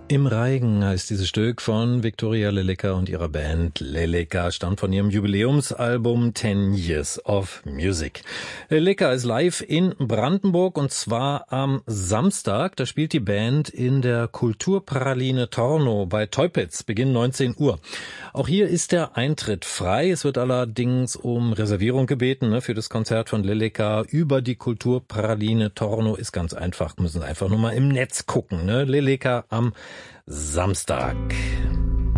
Im Reigen heißt dieses Stück von Viktoria Leleka und ihrer Band Leleka, stammt von ihrem Jubiläumsalbum 10 Years of Music. Leleka ist live in Brandenburg und zwar am Samstag. Da spielt die Band in der Kulturpraline Torno bei Teupitz, Beginn 19 Uhr. Auch hier ist der Eintritt frei. Es wird allerdings um Reservierung gebeten für das Konzert von Leleka über die Kulturpraline Torno. Ist ganz einfach, müssen einfach nur mal im Netz gucken. Leleka am Samstag.